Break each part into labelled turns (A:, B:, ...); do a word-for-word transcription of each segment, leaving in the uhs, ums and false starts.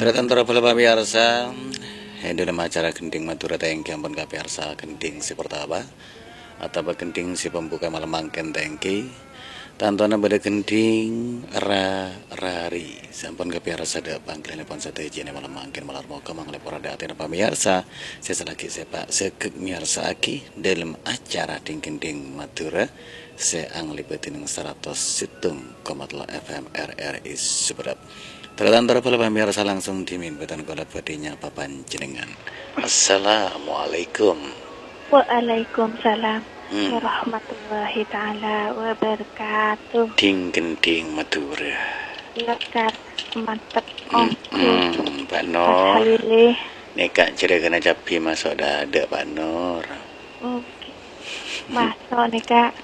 A: Tentara bola pamirsa, dalam acara Gending Madura tengki ampun kapiarsa Gending si pertama atau Gending si pembuka malam mangken tengki tantona pada Gending ra rari sampun kapiarsa ada panggilan pon sate jene malam mangken malar moga manglepora datin pamirsa seselagi sepak sekek miarsa aki dalam acara Gending Madura se anglibetin seratus situng komatlah F M R R I Subrap. Terantara pula pemirsa langsung dimin betan kolat badinya papan jenengan. Assalamualaikum.
B: Waalaikumsalam hmm. warahmatullahi taala wabarakatuh.
A: Ding Gending Madura.
B: Lekar mantep
A: om. Hmm, hmm, Pak Nur. Nekak jeragan capi masuk dada Pak Nur.
B: Oke. Masuk nekak.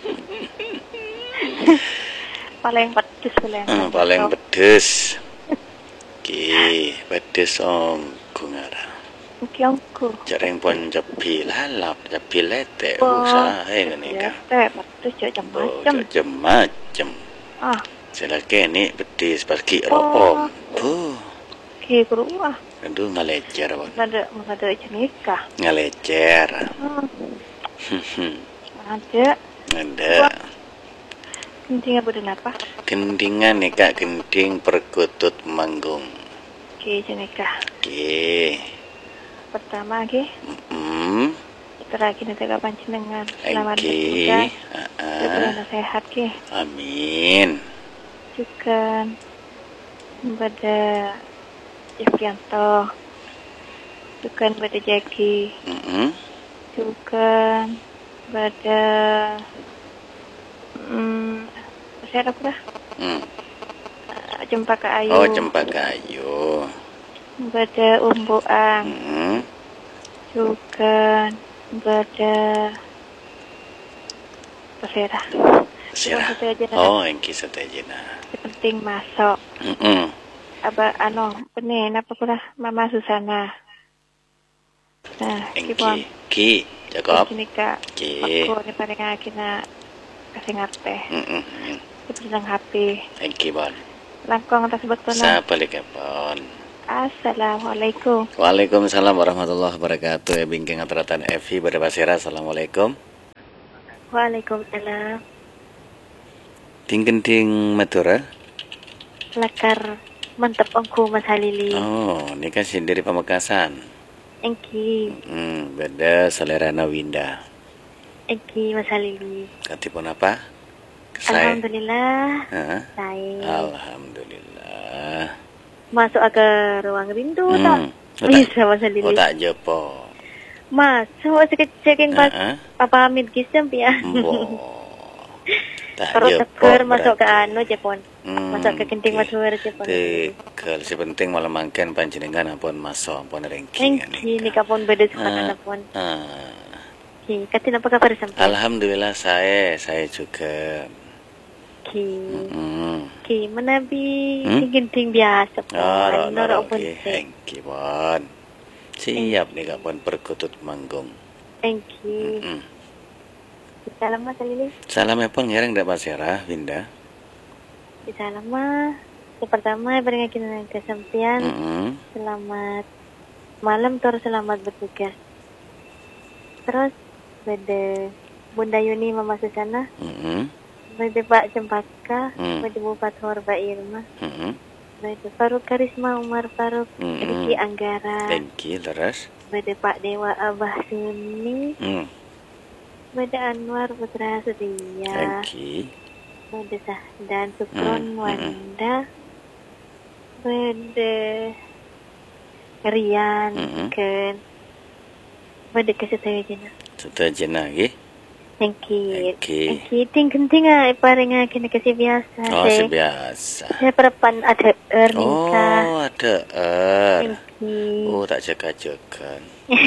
B: paling pedes paling.
A: Hmm, paling pedes. Ki pedes om kungara.
B: Oke omku.
A: Jarang pun capi lalap, capi lete, usaha ini kan.
B: Lete, pedes macam macam.
A: Macam macam.
B: Ah.
A: Selagi ni pedes pergi room. Bu.
B: Ki keruah.
A: Aduh ngalecer pun.
B: Ada ada jenikah.
A: Ngalecer.
B: Hmm. Ada.
A: Ada.
B: Gending apa dan apa?
A: Gendingan nih kak, gending perkutut manggung.
B: Oke, jenikah.
A: Oke.
B: Pertama, oke.
A: Hmm.
B: Terakhir nanti kapan jenengan. Selamat
A: berbuka.
B: Semoga sehat, oke.
A: Amin.
B: Juga pada Yevrianto. Juga pada Jackie.
A: Mm -hmm.
B: Juga pada Hmm, saya apa dah?
A: Hmm.
B: Uh, Cempaka Ayu.
A: Oh, Cempaka Ayu.
B: Bada Umbuang.
A: Hmm.
B: Juga bada Pesera.
A: Pesera. Oh, engki satejena.
B: Penting masuk.
A: Mm -mm.
B: Apa ano, penen apa pula Mama Susana. Nah,
A: engki ki cakap.
B: Ini Kak.
A: Ki.
B: Aku ni paling akina kasih ngarte.
A: Heeh.
B: Seperti H P.
A: Thank you, Bon.
B: Langkong atas betul.
A: Sapa lagi, Bon.
B: Assalamualaikum.
A: Waalaikumsalam warahmatullahi wabarakatuh. Ya bingking atratan Evi pada Basira. Assalamualaikum.
B: Waalaikumsalam.
A: Ding Gending Madura.
B: Lekar mantap ongku Mas Halili.
A: Oh, ini kan sendiri Pamekasan.
B: Engki.
A: Hmm, beda selera Nawinda.
B: Engki Mas Halili.
A: Katipun apa?
B: Saya. Alhamdulillah.
A: Hah?
B: Saya.
A: Alhamdulillah.
B: Masuk ke ruang rindu
A: hmm.
B: tak? Bisa Mas Halili.
A: Oh tak jepo.
B: Masuk sekecilin pas uh -huh. Papa Amit Gisem ya. Terus tegur masuk ke anu Jepon. Hmm, masuk ke Gending Madura Jepon.
A: Tegal si penting malam mangken panjenengan ampun masuk ampun ranking.
B: Engki nika pun beda sekarang pun.
A: Ah.
B: Katin apa kabar sampai?
A: Alhamdulillah saya, saya juga.
B: Ki,
A: mm.
B: ki menabi hmm? Gending biasa.
A: Oh, noro ki, engki pon. Siap nih kapan perkutut manggung.
B: Engki. Mm -mm. Salam mas Lili.
A: Salam ya pon ngereng dak Pasera, Winda.
B: Salam mas. Yang pertama beri kita kesampaian.
A: Mm -hmm.
B: Selamat malam terus selamat bertugas. Terus pada Bunda Yuni Mama Susana,
A: mm-hmm.
B: pada Pak Cempaka,
A: mm.
B: pada Bupati Horba Irma,
A: mm-hmm.
B: pada Faruk Karisma Umar Faruk, mm-hmm. Riki Anggara,
A: thank you, terus
B: pada Pak Dewa Abah Suni,
A: mm.
B: pada Anwar Putra Setia,
A: thank you,
B: pada Sahdan Sukron mm. Wanda, pada Rian mm-hmm. Ken. Pada kesetai jena.
A: Setai jena lagi.
B: Thank you.
A: Thank you.
B: Thank you. Ting-ting ah, paling ah kena kasih biasa.
A: Oh, saya, biasa.
B: Saya perempuan ada er nikah.
A: Oh, ada er.
B: Thank you.
A: Oh, tak jaga-jaga.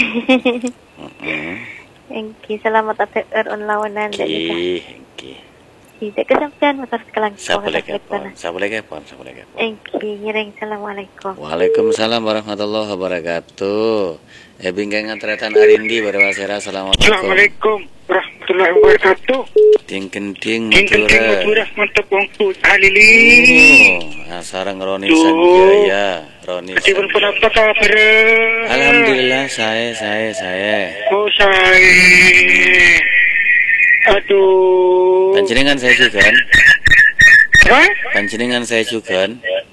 B: Thank you. Selamat ada er on lawanan dan nikah.
A: Thank you.
B: Tidak kesampean motor sekelang.
A: Saya boleh kepon. Saya boleh kepon. Saya boleh kepon.
B: Thank you. Ngiring. Assalamualaikum.
A: Waalaikumsalam warahmatullahi wabarakatuh. Ya bingkai ngatretan Arindi pada Basera. Assalamualaikum.
C: Assalamualaikum warahmatullahi wabarakatuh.
A: Ding Gending
C: Madura. Ding Gending Madura mantap wong Halili.
A: Oh, sareng Roni Sanjaya. Roni.
C: Kecil pun apa kabar?
A: Alhamdulillah saya saya saya.
C: Oh saya. Aduh.
A: Panjenengan saya juga.
C: Hah?
A: Panjenengan saya juga.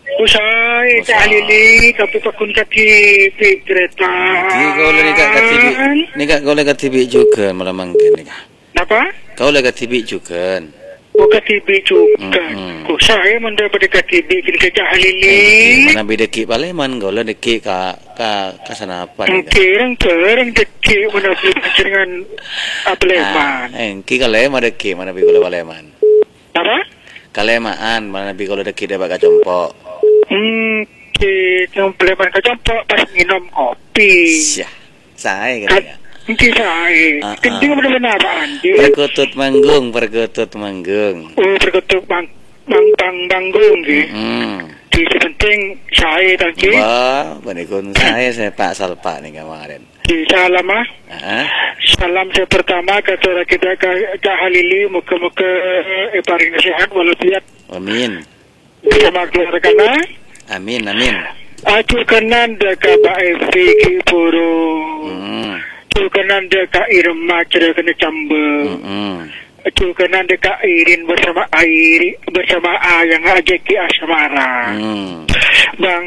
C: Usai tak lili tapi pakun kaki kereta.
A: Di kau lagi kat katibi, ni kat kau lagi katibi juga malam mangkin ni kah?
C: Apa?
A: Kau lagi katibi juga.
C: Oh katibi juga.
A: Mm-mm.
C: Kau saya mana pada katibi kini kerja lili.
A: Mana beda deki Paleman kau lah deki ka ka ka sana apa ni kah?
C: Kerang kerang deki mana beli dengan apa leman.
A: Ah, eh, ki kalau mana deki mana beda Paleman.
C: Apa?
A: Kalemaan mana beda kalau deki dia bakal compok.
C: Hmm, kita leman kacampak pas minum kopi.
A: Syah, saya kata.
C: Mungkin saya.
A: Ah,
C: Kencing
A: ah.
C: benar-benar apaan dia?
A: Perkutut manggung, perkutut manggung.
C: Oh, berketuk bang bang bang banggung gitu.
A: Hmm.
C: Di penting saya tadi.
A: Wah, benikun saya saya Pak Salpa nih kemarin.
C: Di salam ah.
A: Ah,
C: Salam saya pertama ke saudara kita ke ke Halili, muka-muka eh paling sehat walafiat
A: amin,
C: bersama keluarga na.
A: amin, amin.
C: Acur kanan deka Pak F K Puro.
A: Hmm,
C: Acur kanan deka Irma cerita kena camba.
A: hmm,
C: Acur kanan deka Irin bersama Airi bersama Ayang Ajeki Asmara.
A: hmm,
C: Bang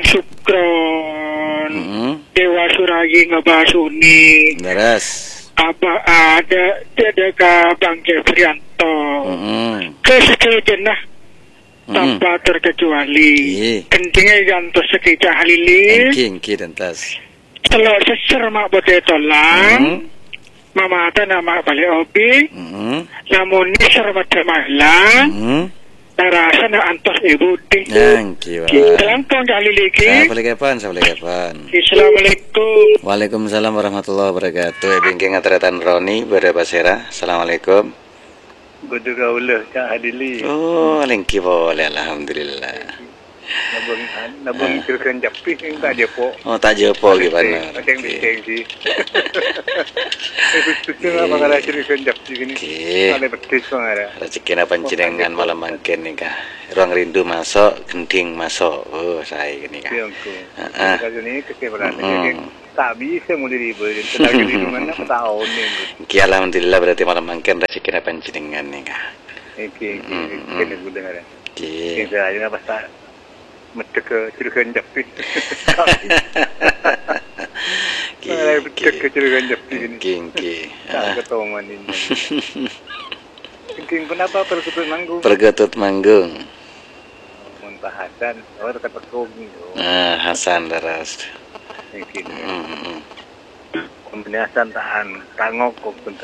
C: Sukron.
A: hmm.
C: Dewa Suragi ngebasuni.
A: Beres.
C: Apa ada ada ke Bang Jefrianto.
A: Hmm,
C: Kesekian nah
A: hmm.
C: tanpa terkecuali.
A: Iya.
C: Kentingnya gantos sekejap halili.
A: Engki, engki tentas.
C: Kalau seser mak bote tolang.
A: Hmm,
C: Mama ta nama balik obi.
A: hmm,
C: Namun ni serbat malang.
A: hmm.
C: Terasa na antos ibu di.
A: Engki wah.
C: Kelangkong halili
A: Saya
C: ki.
A: boleh kapan? Saya boleh kapan?
C: Assalamualaikum.
A: Waalaikumsalam warahmatullahi wabarakatuh. Bingking atratan Roni pada Pasera. Assalamualaikum.
D: Betul kaulah Cak Adili.
A: Oh, lengki boleh. Alhamdulillah.
D: Nabung nabung kirakan japis yang tak ada po.
A: Oh, tak jepo gimana?
D: Macam bising sih. Itu tu lah mangala kirakan japis ini.
A: Okey.
D: Ada betis mangala.
A: Rezeki na panjenengan malam mangken ni kah. Ruang rindu masuk, gending masuk. Oh, saya ni kah.
D: Tiangku.
A: Ah, ah.
D: Kalau ni keseberan
A: Mm-mm.
D: jadi tak bisa mula ribut. Tetapi di mana tahun ni.
A: Ki alhamdulillah berarti malam mangken rezeki na panjenengan ni kah.
D: Okey,
A: Mm-mm.
D: kena guna ada.
A: Ki.
D: Kita aja apa tak mesti ke kirakan japis.
A: Ki.
D: Ada betul ke kirakan japis ini.
A: Ki, ki. Ah.
D: Tak ketongan ini. Mungkin kenapa perkutut manggung?
A: Pergetut manggung.
D: Muntah Hasan, orang kata tekung ni.
A: Ah, Hasan daras.
D: Mungkin.
A: Hmm, hmm.
D: Kombinasi tahan tangok kok punten.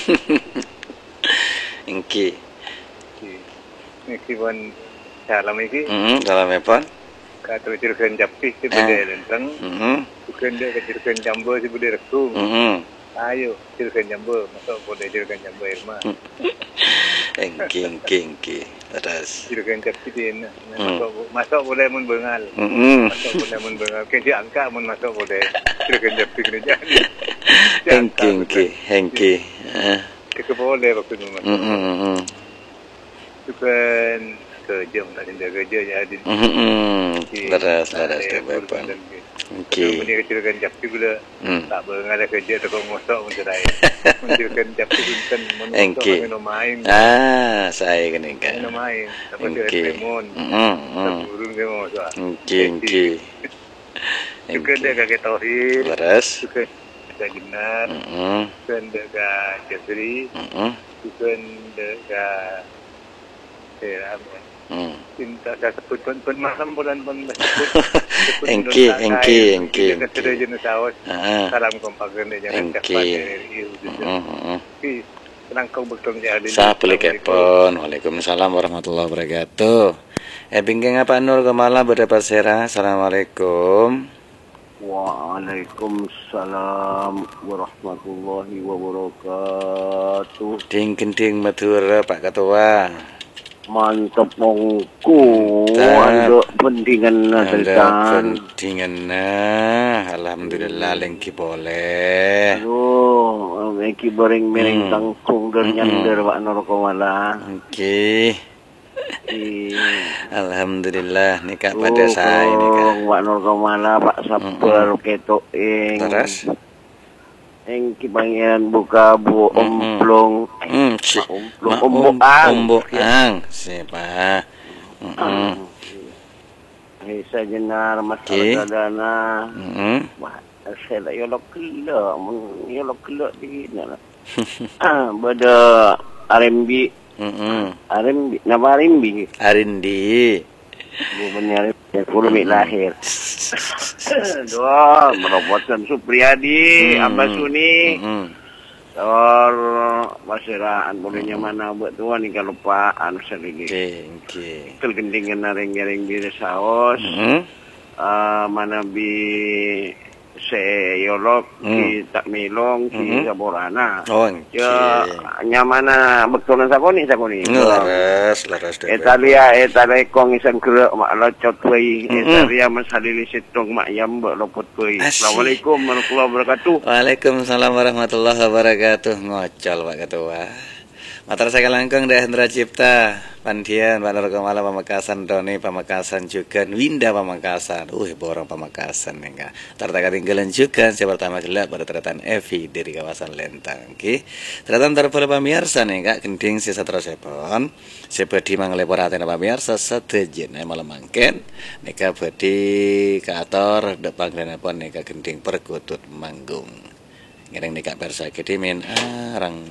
A: Engki.
D: Mungkin pun salam ini.
A: Hmm, dalam apa?
D: Kata ceritakan japis si boleh rentang.
A: Hmm,
D: Bukan dia ceritakan jambu si boleh rekung.
A: hmm.
D: Ayo ceritakan jambu, masuk boleh ceritakan jambu Irma.
A: Engki, engki, engki. Daras.
D: Ceritakan japis dia. Masuk masuk boleh mun bengal.
A: Hmm.
D: Masuk boleh mun bengal. Kerja angka mun masuk boleh ceritakan japis ni jadi.
A: Engki, engki, engki. Ah.
D: Kita boleh waktu tu masuk.
A: Hmm, hmm, hmm.
D: Bukan kerja, tak ada kerja jadi.
A: Hmm, daras, daras. Apa? Engki.
D: Benda kecilkan japis gula.
A: Hmm.
D: Tak berengah kerja tak kau ngosok pun cerai. Kecilkan japis punten mun
A: Engki.
D: ngosok minum main.
A: Ah, saya kena kan.
D: Minum main. Apa dia
A: Engki.
D: lemon.
A: Hmm,
D: Tak
A: hmm.
D: burung ke ngosok.
A: Engki, engki.
D: Juga dia kakek Tauhid.
A: Daras.
D: Juga kakek Ginar.
A: Hmm,
D: Juga dia kakek Jasri.
A: hmm,
D: Juga dia kakek Eh, apa?
A: hmm.
D: Cinta kakek pun pun malam bulan pun.
A: Engki, engki, engki,
D: Kita
A: engki.
D: sudah jenis awas.
A: Ah,
D: Salam kompak ganda jangan
A: Engki.
D: cepat dari iu.
A: hmm, hmm.
D: Tapi senang kau betul jadi.
A: Saya boleh kepon. Waalaikumsalam warahmatullahi wabarakatuh. Eh, bingking apa Nur Kemala pada Pasera. Assalamualaikum.
E: Waalaikumsalam warahmatullahi wabarakatuh.
A: Ding gending Madura Pak Ketua.
E: Mantap mongku.
A: Mantap.
E: Ada pendingan
A: Ada
E: nasetan.
A: pendingan nah. Alhamdulillah lengki boleh.
E: Aduh, meki bareng mereng
A: Hmm.
E: tangkung dan
A: Hmm.
E: nyander Pak Nur Komala.
A: Oke.
E: Di
A: Alhamdulillah nikah pada saya nikah.
E: Wak Nur Kamala Pak Saper ketok ing.
A: Terus?
E: Ing kibangian buka bu omplong.
A: Hmm, si
E: Omplong
A: Ma-
E: ombok
A: om-
E: ang.
A: ombok ang. Siapa? Mm-mm.
E: Hisa jenar
A: Okey.
E: masalah dana.
A: Mm-mm.
E: Wah, saya tak yolok kelak, yolok kelak di nak. Ah, beda R M B,
A: Mm-mm.
E: R M B, nama R M B.
A: Arindi.
E: Bu benar ya, kulmi lahir. Doa merobotan Supriyadi,
A: Hmm.
E: Abah Suni.
A: Mm-mm.
E: Or masiraan bolehnya mana buat tuan ni kalau lupaan sedikit.
A: Okey, okey.
E: Tergendingan naring-naring di saos.
A: Mm-mm.
E: Uh, mana bi se yolok
A: Hmm.
E: ki tak milong ki
A: Mhm.
E: saborana.
A: Oh,
E: Ya
A: okey.
E: nyamana betulan sakoni sakoni.
A: Laras, laras deh.
E: Italia Italia kong isan kera mak locot wei.
A: Mhm.
E: Italia masalili sitong mak yam bak lopot wei.
A: Asyik.
E: Assalamualaikum warahmatullahi wabarakatuh.
A: Waalaikumsalam warahmatullahi wabarakatuh. Ngocol Pak Ketua. Matur saya langkung dah Hendra Cipta, Pandian, Pak Nur Kamala Pamekasan, Doni Pamekasan juga, Winda Pamekasan. Uh, borong Pamekasan enggak. Tertakat tinggalan juga saya pertama gelap pada teratan Evi dari kawasan Lentang. Oke. Teratan terpuluh pamirsa nih Kak gending sisa terus sepon. Sebedi manglepor atena pamirsa setejen malam mangken. Nika bedi kator depan pon nika gending perkutut manggung. Ngereng nika persa kedimin arang